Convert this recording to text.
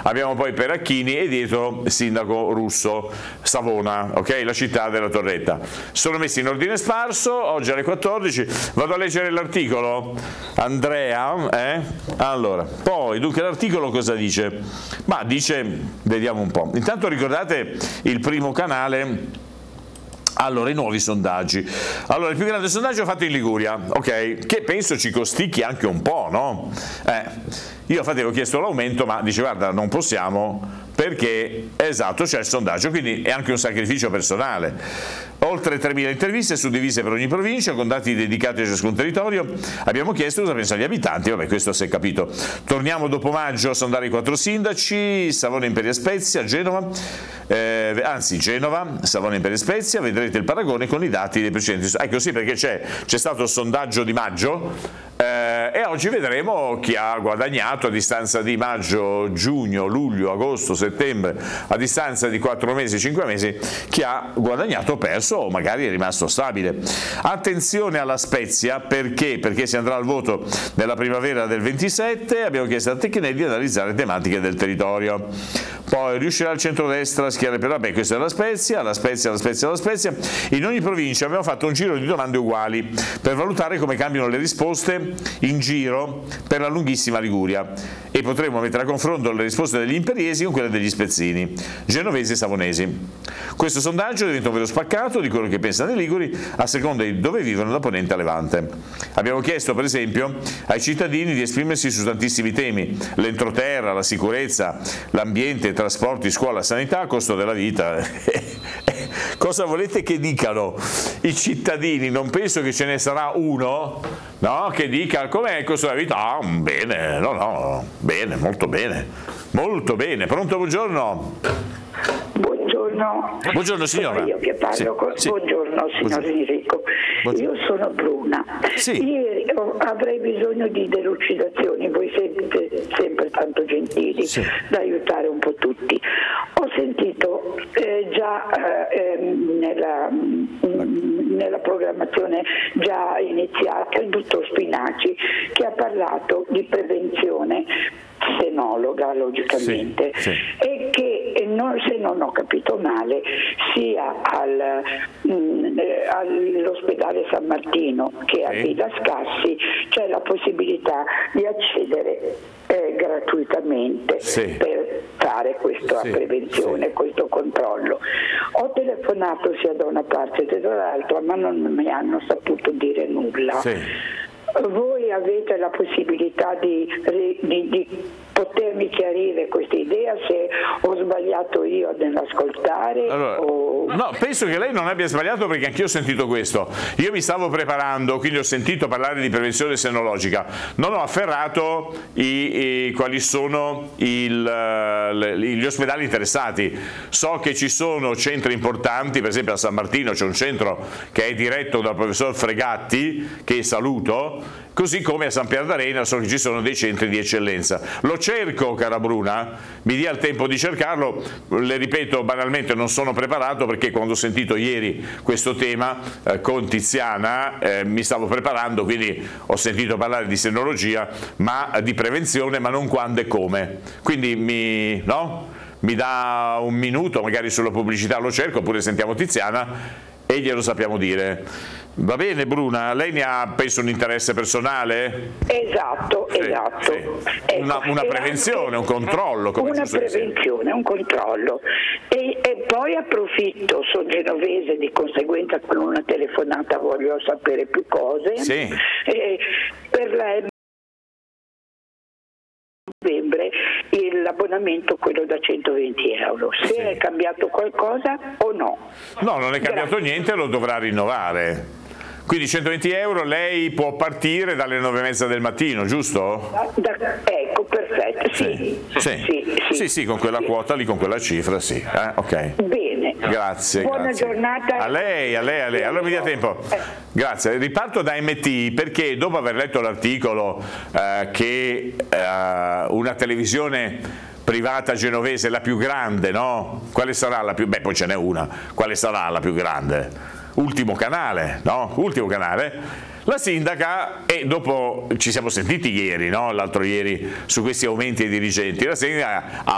abbiamo poi Peracchini e dietro sindaco Russo, Savona, ok? La città della Torretta. Sono messi in ordine sparso, oggi alle 14, vado a leggere l'articolo, Andrea, Allora, poi, dunque l'articolo cosa dice? Ma dice, vediamo un po', intanto ricordate il primo canale. Allora, i nuovi sondaggi. Allora, il più grande sondaggio fatto in Liguria, ok? Che penso ci costicchi anche un po', no? Io infatti avevo chiesto l'aumento, ma dice guarda, non possiamo perché, esatto, c'è il sondaggio, quindi è anche un sacrificio personale. Oltre 3.000 interviste suddivise per ogni provincia, con dati dedicati a ciascun territorio. Abbiamo chiesto cosa pensano gli abitanti, vabbè, questo si è capito. Torniamo dopo maggio a sondare i 4 sindaci, Savona, Imperia, Spezia, Genova, Genova, Savona, Imperia, Spezia, vedrete il paragone con i dati dei precedenti. Ecco sì, perché c'è stato il sondaggio di maggio, e oggi vedremo chi ha guadagnato a distanza di maggio, giugno, luglio, agosto, settembre, a distanza di 4 mesi, 5 mesi, chi ha guadagnato o perso o magari è rimasto stabile. Attenzione alla Spezia, perché si andrà al voto nella primavera del 27, abbiamo chiesto a Tecnelli di analizzare tematiche del territorio. Poi riuscirà il centrodestra a schierare per vabbè, questa è la Spezia. In ogni provincia abbiamo fatto un giro di domande uguali per valutare come cambiano le risposte in giro per la lunghissima Liguria e potremo mettere a confronto le risposte degli imperiesi con quelle degli spezzini, genovesi e savonesi. Questo sondaggio diventa un vero spaccato di quello che pensano i liguri a seconda di dove vivono da ponente a levante. Abbiamo chiesto per esempio ai cittadini di esprimersi su tantissimi temi: l'entroterra, la sicurezza, l'ambiente, i trasporti, scuola, sanità, costo della vita. Cosa volete che dicano i cittadini? Non penso che ce ne sarà uno, no, che dica com'è il costo della vita. Ah, bene, bene, molto bene, molto bene. Pronto, buongiorno. Buongiorno signora. Sono io che parlo. Sì. Buongiorno signor Enrico. Io sono Bruna. Sì. Ieri avrei bisogno di delucidazioni, voi siete sempre tanto gentili da aiutare un po' tutti. Ho sentito già nella programmazione già iniziata il dottor Spinaci che ha parlato di prevenzione senologa logicamente e che se non ho capito male sia all'ospedale San Martino che a Villa Scassi c'è la possibilità di accedere gratuitamente per fare questa prevenzione, questo controllo. Ho telefonato sia da una parte che dall'altra ma non mi hanno saputo dire nulla. Voi avete la possibilità di potermi chiarire questa idea, se ho sbagliato io nell'ascoltare? No, penso che lei non abbia sbagliato perché anch'io ho sentito questo. Io mi stavo preparando, quindi ho sentito parlare di prevenzione senologica. Non ho afferrato quali sono gli ospedali interessati. So che ci sono centri importanti, per esempio a San Martino c'è un centro che è diretto dal professor Fregatti, che saluto, così come a San Pier d'Arena so che ci sono dei centri di eccellenza. Lo cerco, cara Bruna, mi dia il tempo di cercarlo. Le ripeto, banalmente non sono preparato perché quando ho sentito ieri questo tema con Tiziana mi stavo preparando, quindi ho sentito parlare di senologia, ma di prevenzione, ma non quando e come. Quindi mi dà un minuto, magari sulla pubblicità lo cerco, oppure sentiamo Tiziana e glielo sappiamo dire. Va bene Bruna, lei ne ha penso un interesse personale? Esatto. Una prevenzione, un controllo. Una prevenzione, un controllo. E poi approfitto, sono genovese, di conseguenza con una telefonata voglio sapere più cose. Per la novembre l'abbonamento quello da 120 euro, se è cambiato qualcosa o no? No, non è cambiato niente, lo dovrà rinnovare. Quindi 120 euro lei può partire dalle 9:30 del mattino, giusto? Ecco, perfetto, sì, con quella quota lì, con quella cifra, ok. Bene. Grazie. Buona giornata. A lei. Allora mi dia tempo. Grazie. Riparto da MT perché dopo aver letto l'articolo che una televisione privata genovese, la più grande, no? Quale sarà la più? Beh, poi ce n'è una. Quale sarà la più grande? Ultimo canale, no? Ultimo canale. La sindaca, e dopo ci siamo sentiti ieri, no? L'altro ieri, su questi aumenti ai dirigenti, la sindaca ha